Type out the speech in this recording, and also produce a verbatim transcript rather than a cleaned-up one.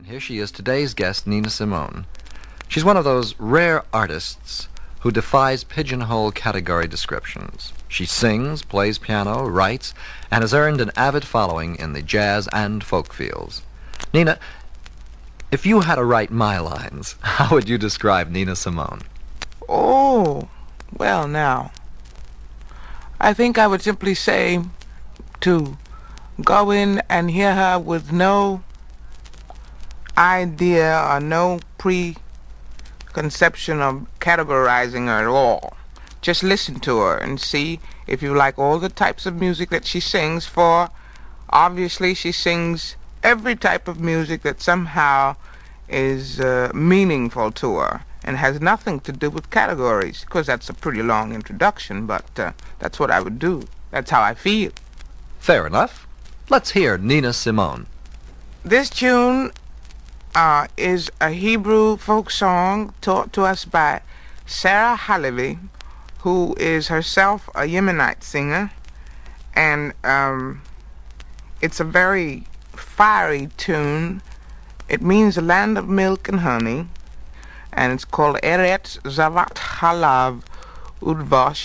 Here she is, today's guest, Nina Simone. She's one of those rare artists who defies pigeonhole category descriptions. She sings, plays piano, writes, and has earned an avid following in the jazz and folk fields. Nina, if you had to write my lines, how would you describe Nina Simone? Oh, well now, I think I would simply say to go in and hear her with no idea or no preconception of categorizing her at all. Just listen to her and see if you like all the types of music that she sings, for obviously she sings every type of music that somehow is uh, meaningful to her and has nothing to do with categories. Of course, that's a pretty long introduction, but uh, that's what I would do. That's how I feel. Fair enough. Let's hear Nina Simone. This tune uh, is a Hebrew folk song taught to us by Sarah Halevi, who is herself a Yemenite singer, and um, it's a very fiery tune. It means a land of milk and honey, and it's called Eretz Zavat Halav Udvash.